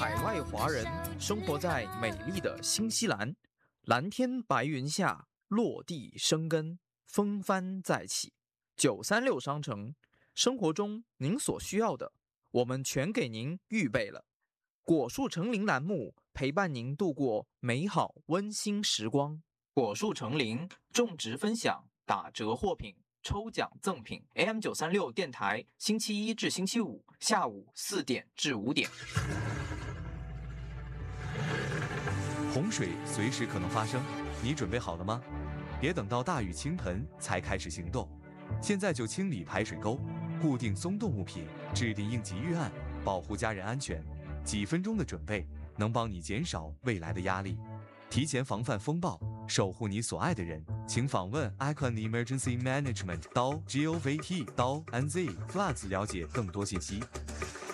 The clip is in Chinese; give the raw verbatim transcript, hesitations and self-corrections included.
海外华人生活在美丽的新西兰，蓝天白云下，落地生根，风帆再起。九三六商城，生活中您所需要的，我们全给您预备了。果树成林栏目陪伴您度过美好温馨时光。果树成林种植分享打折货品。抽奖赠品 A M 九三六 电台，星期一至星期五下午四点至五点。 洪水随时可能发生，你准备好了吗？别等到大雨倾盆才开始行动，现在就清理排水沟，固定松动物品，制定应急预案，保护家人安全。几分钟的准备能帮你减少未来的压力，提前防范风暴，守护你所爱的人。请访问 Icon Emergency Management 到 gov 到 nz floods 了解更多信息。